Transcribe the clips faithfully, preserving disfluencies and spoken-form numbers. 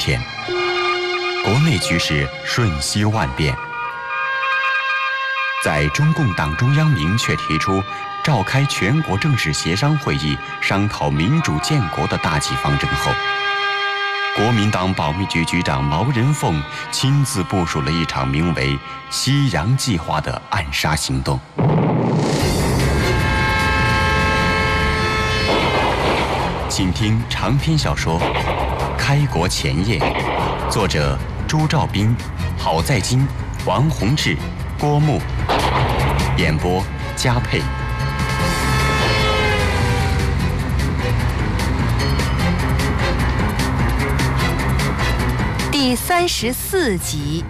天，国内局势瞬息万变。在中共党中央明确提出召开全国政治协商会议商讨民主建国的大计方针后，国民党保密局局长毛人凤亲自部署了一场名为“西洋计划”的暗杀行动。请听长篇小说《开国前夜》，作者朱兆斌、郝在金、王洪志、郭牧，演播嘉佩。 第三十四集。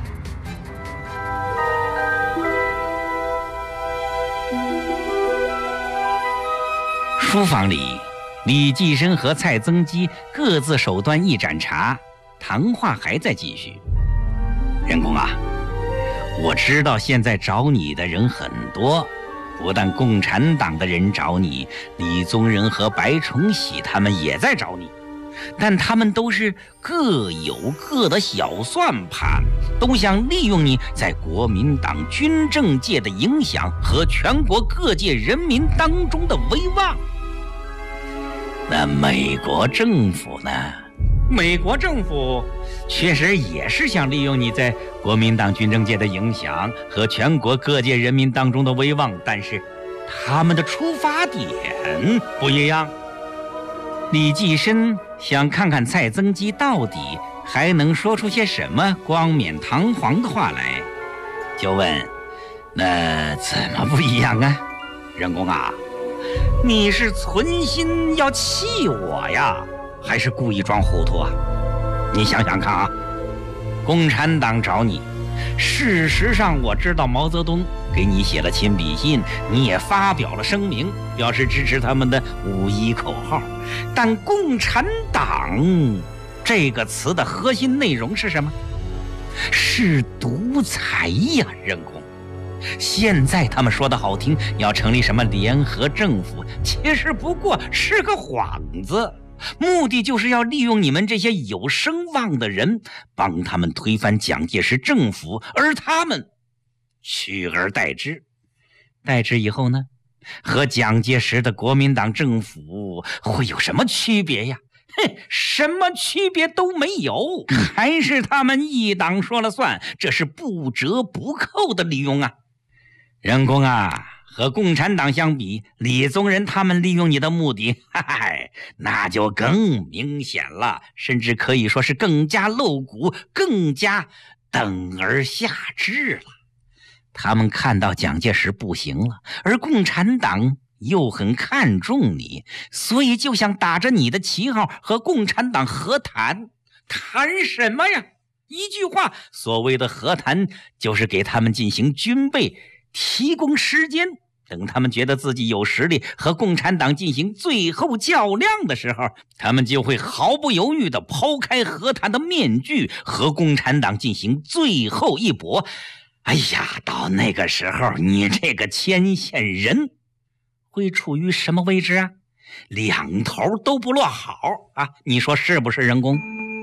书房里，李济深和蔡增基各自手端一盏茶，谈话还在继续。任公啊，我知道现在找你的人很多，不但共产党的人找你，李宗仁和白崇禧他们也在找你，但他们都是各有各的小算盘，都想利用你在国民党军政界的影响和全国各界人民当中的威望。那美国政府呢？美国政府确实也是想利用你在国民党军政界的影响和全国各界人民当中的威望，但是他们的出发点不一样。李济深想看看蔡增基到底还能说出些什么冠冕堂皇的话来，就问：那怎么不一样啊？任公啊，你是存心要气我呀，还是故意装糊涂啊？你想想看啊，共产党找你，事实上我知道毛泽东给你写了亲笔信，你也发表了声明，表示支持他们的五一口号，但共产党这个词的核心内容是什么？是独裁呀，任公。现在他们说的好听，要成立什么联合政府，其实不过是个幌子，目的就是要利用你们这些有声望的人，帮他们推翻蒋介石政府，而他们取而代之。代之以后呢，和蒋介石的国民党政府会有什么区别呀？哼，什么区别都没有，还是他们一党说了算，这是不折不扣的利用啊。任公啊，和共产党相比，李宗仁他们利用你的目的，嗨，那就更明显了，甚至可以说是更加露骨，更加等而下之了。他们看到蒋介石不行了，而共产党又很看重你，所以就想打着你的旗号和共产党和谈。谈什么呀？一句话，所谓的和谈就是给他们进行军备，提供时间，等他们觉得自己有实力和共产党进行最后较量的时候，他们就会毫不犹豫地抛开和谈的面具，和共产党进行最后一搏。哎呀，到那个时候，你这个牵线人会处于什么位置啊？两头都不落好啊！你说是不是，任公？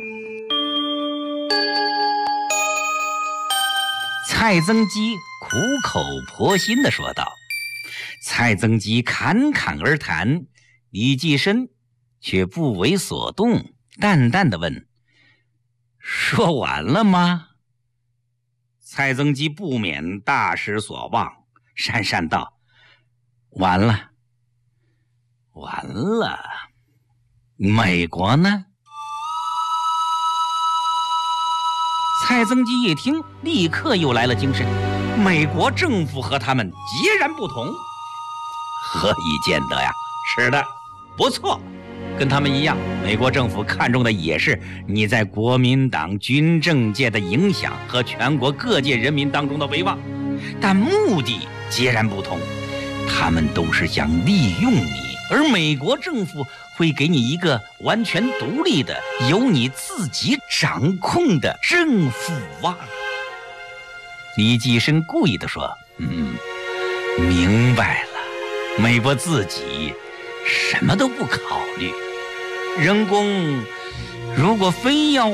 蔡增基苦口婆心地说道。蔡增基侃侃而谈，李济深却不为所动，淡淡地问：说完了吗？蔡增基不免大失所望，讪讪道：完了。完了。美国呢？蔡增基一听，立刻又来了精神。美国政府和他们截然不同。何以见得呀？是的，不错，跟他们一样，美国政府看重的也是你在国民党军政界的影响和全国各界人民当中的威望，但目的截然不同。他们都是想利用你，而美国政府会给你一个完全独立的、由你自己掌控的政府啊！李济深故意地说：“嗯，明白了。美国自己什么都不考虑，人工如果非要